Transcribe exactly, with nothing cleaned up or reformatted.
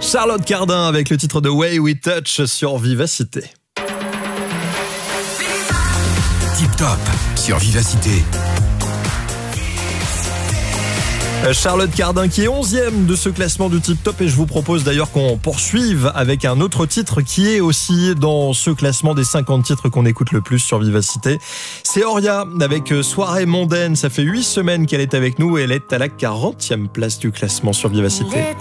Charlotte Cardin avec le titre de Way We Touch sur Vivacité. Tip Top sur Vivacité. Charlotte Cardin qui est onzième de ce classement du Tip Top, et je vous propose d'ailleurs qu'on poursuive avec un autre titre qui est aussi dans ce classement des cinquante titres qu'on écoute le plus sur Vivacité. C'est Oria avec Soirée mondaine. Ça fait huit semaines qu'elle est avec nous et elle est à la quarantième place du classement sur Vivacité.